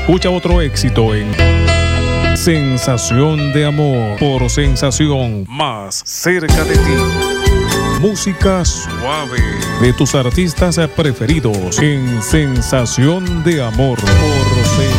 Escucha otro éxito en Sensación de Amor, por Sensación, más cerca de ti. Música suave de tus artistas preferidos en Sensación de Amor por